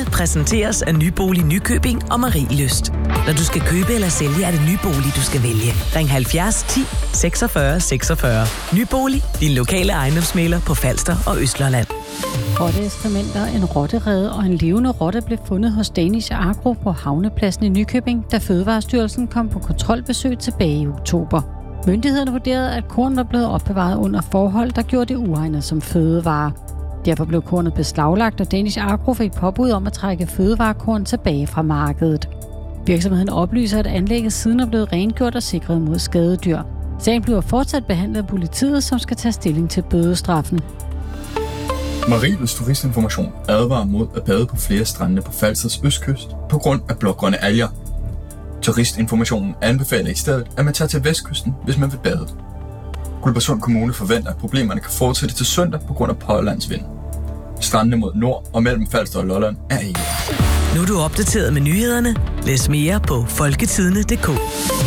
præsenteres af Nybolig Nykøbing og Marielyst. Når du skal købe eller sælge, er det Nybolig, du skal vælge. Ring 70 10 46 46. Nybolig, din lokale ejendomsmægler på Falster og Østlandet. Rotteekskrementer, en rotterede og en levende rotte blev fundet hos Danish Agro på havnepladsen i Nykøbing, da Fødevarestyrelsen kom på kontrolbesøg tilbage i oktober. Myndighederne vurderede, at korn var blevet opbevaret under forhold, der gjorde det uegnet som fødevare. Derfor blev kornet beslaglagt, og Danish Agro fik påbud om at trække fødevarekorn tilbage fra markedet. Virksomheden oplyser, at anlægget siden er blevet rengjort og sikret mod skadedyr. Sagen bliver fortsat behandlet af politiet, som skal tage stilling til bødestraffen. Marielyst Turistinformation advarer mod at bade på flere strande på Falsters østkyst på grund af blågrønne alger. Turistinformationen anbefaler i stedet, at man tager til vestkysten, hvis man vil bade. Guldborgsund Kommune forventer, at problemerne kan fortsætte til søndag på grund af pålandsvind. Strandene mod nord og mellem Falster og Lolland er ikke. Nu er du opdateret med nyhederne. Læs mere på folketidene.dk.